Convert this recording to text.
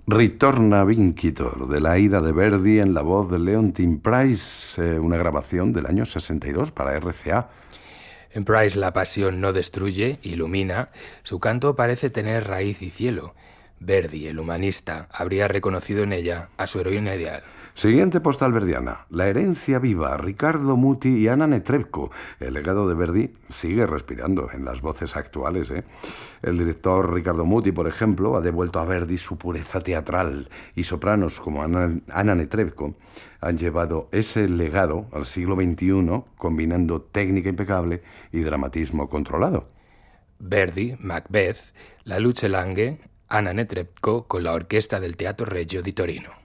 Ritorna Vincitor, de la Aida de Verdi en la voz de Leontyne Price, una grabación del año 62 para RCA. En Price la pasión no destruye, ilumina. Su canto parece tener raíz y cielo. Verdi, el humanista, habría reconocido en ella a su heroína ideal. Siguiente postal verdiana. La herencia viva, Riccardo Muti y Anna Netrebko. El legado de Verdi sigue respirando en las voces actuales. El director Riccardo Muti, por ejemplo, ha devuelto a Verdi su pureza teatral y sopranos como Anna Netrebko han llevado ese legado al siglo XXI combinando técnica impecable y dramatismo controlado. Verdi, Macbeth, La Luce Lange, Anna Netrebko con la orquesta del Teatro Regio di Torino.